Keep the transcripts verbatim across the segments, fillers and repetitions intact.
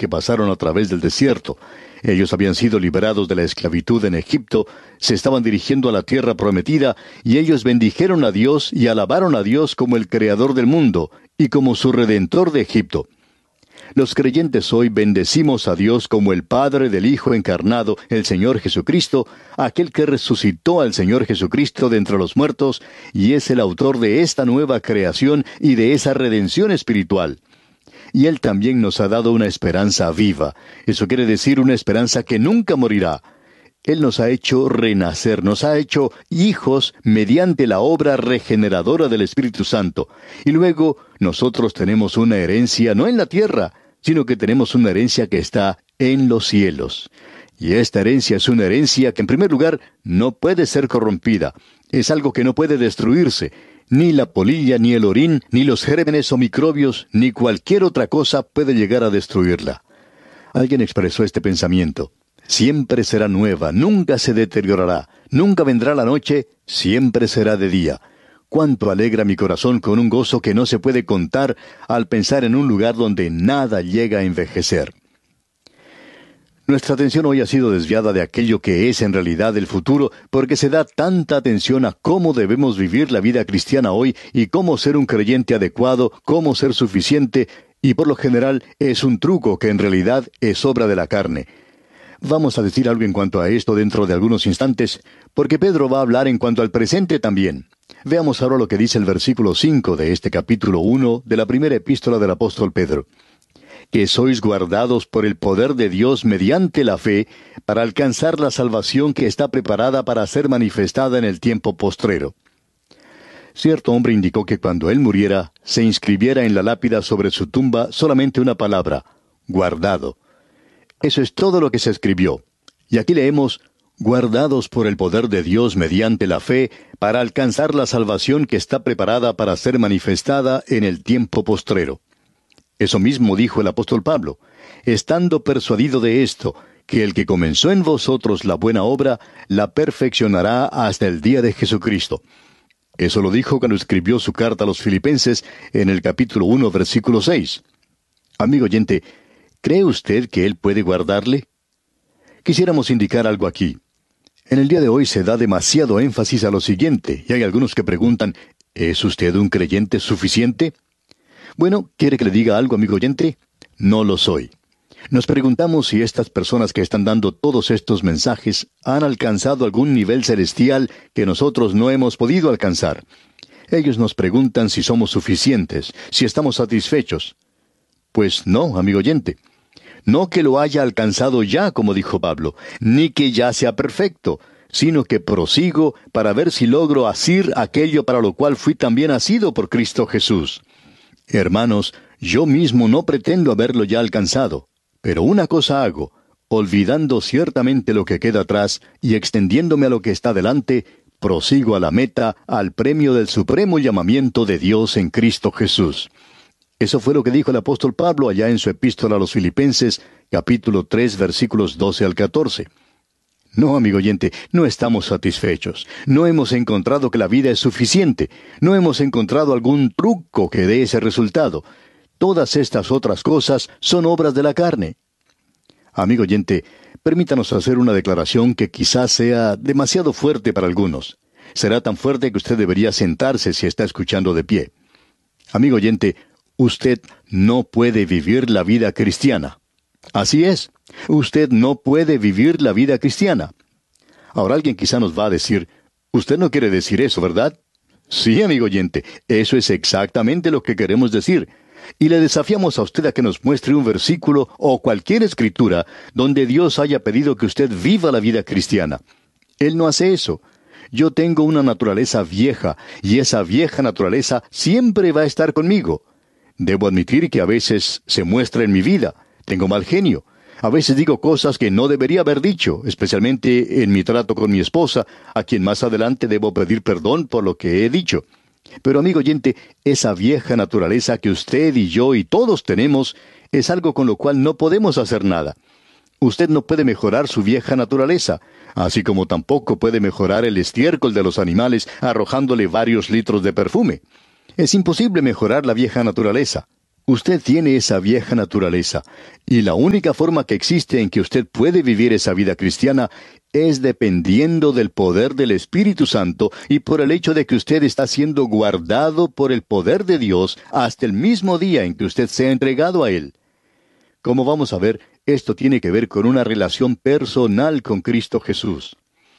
que pasaron a través del desierto. Ellos habían sido liberados de la esclavitud en Egipto, se estaban dirigiendo a la tierra prometida, y ellos bendijeron a Dios y alabaron a Dios como el Creador del mundo y como su Redentor de Egipto. Los creyentes hoy bendecimos a Dios como el Padre del Hijo encarnado, el Señor Jesucristo, aquel que resucitó al Señor Jesucristo de entre los muertos, y es el autor de esta nueva creación y de esa redención espiritual. Y Él también nos ha dado una esperanza viva. Eso quiere decir una esperanza que nunca morirá. Él nos ha hecho renacer, nos ha hecho hijos mediante la obra regeneradora del Espíritu Santo. Y luego nosotros tenemos una herencia no en la tierra, sino que tenemos una herencia que está en los cielos. Y esta herencia es una herencia que en primer lugar no puede ser corrompida. Es algo que no puede destruirse. Ni la polilla, ni el orín, ni los gérmenes o microbios, ni cualquier otra cosa puede llegar a destruirla. Alguien expresó este pensamiento. Siempre será nueva, nunca se deteriorará, nunca vendrá la noche, siempre será de día. Cuánto alegra mi corazón con un gozo que no se puede contar al pensar en un lugar donde nada llega a envejecer. Nuestra atención hoy ha sido desviada de aquello que es en realidad el futuro, porque se da tanta atención a cómo debemos vivir la vida cristiana hoy y cómo ser un creyente adecuado, cómo ser suficiente, y por lo general es un truco que en realidad es obra de la carne. Vamos a decir algo en cuanto a esto dentro de algunos instantes, porque Pedro va a hablar en cuanto al presente también. Veamos ahora lo que dice el versículo cinco de este capítulo uno de la primera epístola del apóstol Pedro. Que sois guardados por el poder de Dios mediante la fe, para alcanzar la salvación que está preparada para ser manifestada en el tiempo postrero. Cierto hombre indicó que cuando él muriera, se inscribiera en la lápida sobre su tumba solamente una palabra, guardado. Eso es todo lo que se escribió. Y aquí leemos, guardados por el poder de Dios mediante la fe, para alcanzar la salvación que está preparada para ser manifestada en el tiempo postrero. Eso mismo dijo el apóstol Pablo, estando persuadido de esto, que el que comenzó en vosotros la buena obra, la perfeccionará hasta el día de Jesucristo. Eso lo dijo cuando escribió su carta a los Filipenses en el capítulo uno, versículo seis. Amigo oyente, ¿cree usted que Él puede guardarle? Quisiéramos indicar algo aquí. En el día de hoy se da demasiado énfasis a lo siguiente, y hay algunos que preguntan, ¿es usted un creyente suficiente? Bueno, ¿quiere que le diga algo, amigo oyente? No lo soy. Nos preguntamos si estas personas que están dando todos estos mensajes han alcanzado algún nivel celestial que nosotros no hemos podido alcanzar. Ellos nos preguntan si somos suficientes, si estamos satisfechos. Pues no, amigo oyente. No que lo haya alcanzado ya, como dijo Pablo, ni que ya sea perfecto, sino que prosigo para ver si logro asir aquello para lo cual fui también asido por Cristo Jesús. Hermanos, yo mismo no pretendo haberlo ya alcanzado, pero una cosa hago, olvidando ciertamente lo que queda atrás y extendiéndome a lo que está delante, prosigo a la meta, al premio del supremo llamamiento de Dios en Cristo Jesús. Eso fue lo que dijo el apóstol Pablo allá en su epístola a los Filipenses, capítulo tres, versículos doce al catorce. No, amigo oyente, no estamos satisfechos. No hemos encontrado que la vida es suficiente. No hemos encontrado algún truco que dé ese resultado. Todas estas otras cosas son obras de la carne. Amigo oyente, permítanos hacer una declaración que quizás sea demasiado fuerte para algunos. Será tan fuerte que usted debería sentarse si está escuchando de pie. Amigo oyente, usted no puede vivir la vida cristiana. Así es. Usted no puede vivir la vida cristiana. Ahora alguien quizá nos va a decir, usted no quiere decir eso, ¿verdad? Sí, amigo oyente, eso es exactamente lo que queremos decir. Y le desafiamos a usted a que nos muestre un versículo o cualquier escritura donde Dios haya pedido que usted viva la vida cristiana. Él no hace eso. Yo tengo una naturaleza vieja, y esa vieja naturaleza siempre va a estar conmigo. Debo admitir que a veces se muestra en mi vida. Tengo mal genio. A veces digo cosas que no debería haber dicho, especialmente en mi trato con mi esposa, a quien más adelante debo pedir perdón por lo que he dicho. Pero amigo oyente, esa vieja naturaleza que usted y yo y todos tenemos, es algo con lo cual no podemos hacer nada. Usted no puede mejorar su vieja naturaleza, así como tampoco puede mejorar el estiércol de los animales arrojándole varios litros de perfume. Es imposible mejorar la vieja naturaleza. Usted tiene esa vieja naturaleza, y la única forma que existe en que usted puede vivir esa vida cristiana es dependiendo del poder del Espíritu Santo y por el hecho de que usted está siendo guardado por el poder de Dios hasta el mismo día en que usted sea entregado a Él. Como vamos a ver, esto tiene que ver con una relación personal con Cristo Jesús.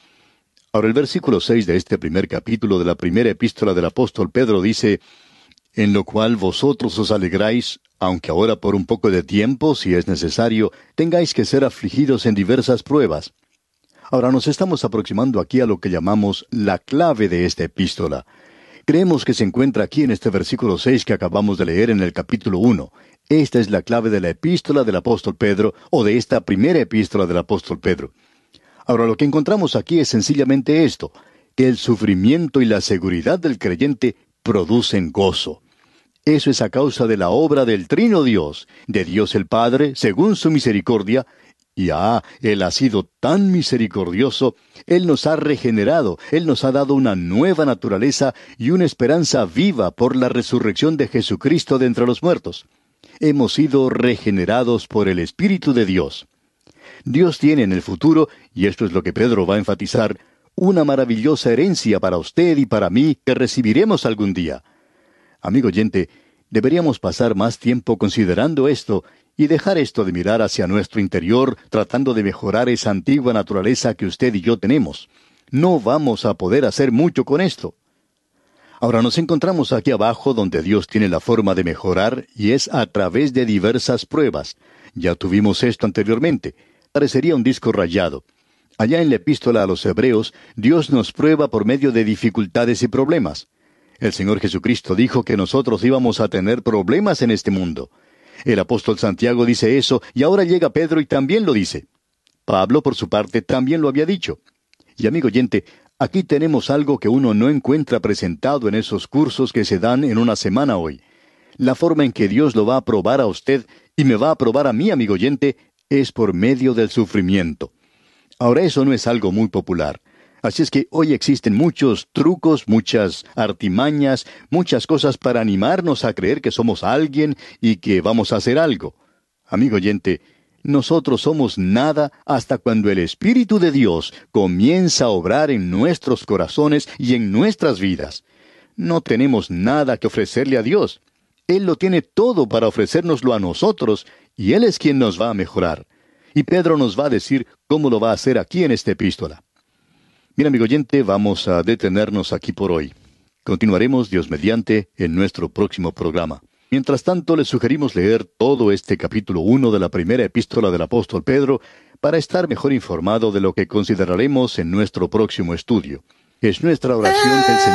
Ahora el versículo seis de este primer capítulo de la primera epístola del apóstol Pedro dice: en lo cual vosotros os alegráis, aunque ahora por un poco de tiempo, si es necesario, tengáis que ser afligidos en diversas pruebas. Ahora nos estamos aproximando aquí a lo que llamamos la clave de esta epístola. Creemos que se encuentra aquí en este versículo seis que acabamos de leer en el capítulo uno. Esta es la clave de la epístola del apóstol Pedro, o de esta primera epístola del apóstol Pedro. Ahora lo que encontramos aquí es sencillamente esto, que el sufrimiento y la seguridad del creyente producen gozo. Eso es a causa de la obra del Trino Dios, de Dios el Padre, según su misericordia, y ah, Él ha sido tan misericordioso, Él nos ha regenerado, Él nos ha dado una nueva naturaleza y una esperanza viva por la resurrección de Jesucristo de entre los muertos. Hemos sido regenerados por el Espíritu de Dios. Dios tiene en el futuro, y esto es lo que Pedro va a enfatizar, una maravillosa herencia para usted y para mí que recibiremos algún día. Amigo oyente, deberíamos pasar más tiempo considerando esto y dejar esto de mirar hacia nuestro interior tratando de mejorar esa antigua naturaleza que usted y yo tenemos. No vamos a poder hacer mucho con esto. Ahora nos encontramos aquí abajo donde Dios tiene la forma de mejorar y es a través de diversas pruebas. Ya tuvimos esto anteriormente. Parecería un disco rayado. Allá en la epístola a los Hebreos, Dios nos prueba por medio de dificultades y problemas. El Señor Jesucristo dijo que nosotros íbamos a tener problemas en este mundo. El apóstol Santiago dice eso, y ahora llega Pedro y también lo dice. Pablo, por su parte, también lo había dicho. Y amigo oyente, aquí tenemos algo que uno no encuentra presentado en esos cursos que se dan en una semana hoy. La forma en que Dios lo va a probar a usted, y me va a probar a mí, amigo oyente, es por medio del sufrimiento. Ahora eso no es algo muy popular. Así es que hoy existen muchos trucos, muchas artimañas, muchas cosas para animarnos a creer que somos alguien y que vamos a hacer algo. Amigo oyente, nosotros somos nada hasta cuando el Espíritu de Dios comienza a obrar en nuestros corazones y en nuestras vidas. No tenemos nada que ofrecerle a Dios. Él lo tiene todo para ofrecérnoslo a nosotros, y Él es quien nos va a mejorar. Y Pedro nos va a decir cómo lo va a hacer aquí en esta epístola. Bien, amigo oyente, vamos a detenernos aquí por hoy. Continuaremos, Dios mediante, en nuestro próximo programa. Mientras tanto, les sugerimos leer todo este capítulo uno de la primera epístola del apóstol Pedro para estar mejor informado de lo que consideraremos en nuestro próximo estudio. Es nuestra oración que el Señor